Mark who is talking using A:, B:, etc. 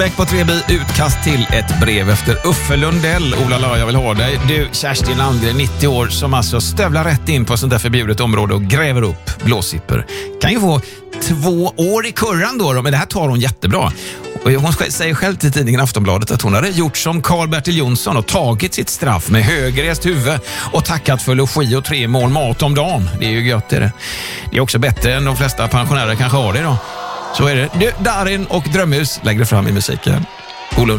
A: Bäck på Treby, utkast till ett brev efter Uffe Lundell. Ola, jag vill ha dig. Du, Kerstin Landgren, 90 år, som alltså stövlar rätt in på sånt där förbjudet område och gräver upp blåsipper. Kan ju få 2 år i kurran då, men det här tar hon jättebra. Och hon säger själv till tidningen Aftonbladet att hon hade gjort som Karl-Bertil Jonsson och tagit sitt straff med högrest huvud och tackat för logi och 3 mål mat om dagen. Det är ju gött, det är det. Det är också bättre än de flesta pensionärer kanske har det då. Så är det. Du, Darin och Drömhus lägger fram i musiken. God lunch.